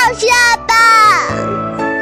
下吧。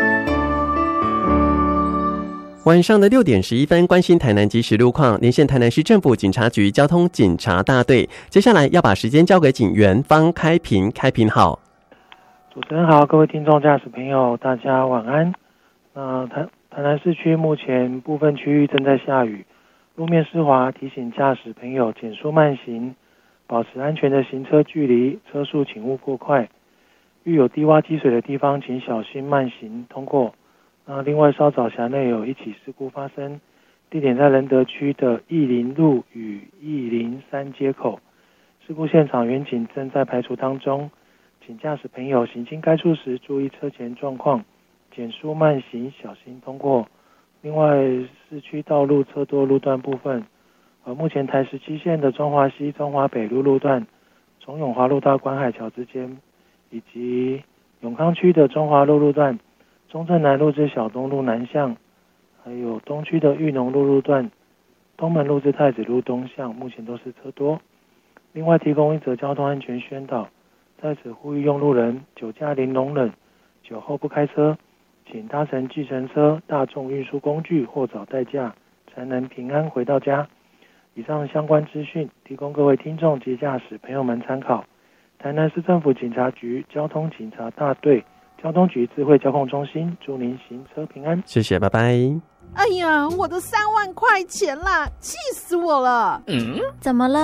晚上的6点11分，关心台南即时路况，连线台南市政府警察局交通警察大队。接下来要把时间交给警员方开平，开平好。 主持人好，各位听众驾驶朋友，大家晚安。台南市区目前部分区域正在下雨，路面湿滑，提醒驾驶朋友减速慢行，保持安全的行车距离，车速请勿过快。遇有低洼积水的地方，请小心慢行通过。另外，稍早辖内有一起事故发生，地点在仁德区的义林路与义林3街口。事故现场员警正在排除当中，请驾驶朋友行经该处时注意车前状况，减速慢行，小心通过。另外，市区道路车多路段部分，目前台17线的中华西、中华北路段，从永华路到关海桥之间，以及永康区的中华路段，中正南路至小东路南向，还有东区的裕农路段，东门路至太子路东向，目前都是车多。另外提供一则交通安全宣导，在此呼吁用路人酒驾零容忍，酒后不开车，请搭乘计程车、大众运输工具或找代驾，才能平安回到家。以上相关资讯提供各位听众及驾驶朋友们参考。台南市政府警察局交通警察大队交通局智慧交控中心，祝您行车平安。 谢谢，拜拜。 哎呀，我的3万块钱啦，气死我了！ 怎么了？